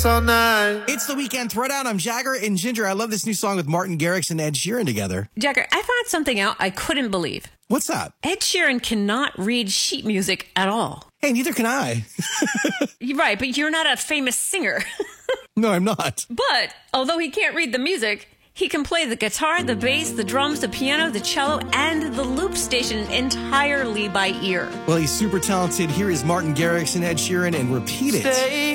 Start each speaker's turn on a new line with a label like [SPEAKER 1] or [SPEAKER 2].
[SPEAKER 1] all night.
[SPEAKER 2] It's the weekend throwdown. I'm Jagger and Ginger. I love this new song with Martin Garrix and Ed Sheeran together.
[SPEAKER 3] Jagger, I found something out I couldn't believe.
[SPEAKER 2] What's that?
[SPEAKER 3] Ed Sheeran cannot read sheet music at all.
[SPEAKER 2] Hey, neither can I.
[SPEAKER 3] You're right, but you're not a famous singer.
[SPEAKER 2] No, I'm not.
[SPEAKER 3] But although he can't read the music, he can play the guitar, the bass, the drums, the piano, the cello, and the loop station entirely by ear.
[SPEAKER 2] Well, he's super talented. Here is Martin Garrix and Ed Sheeran, and Repeat It.
[SPEAKER 1] Stay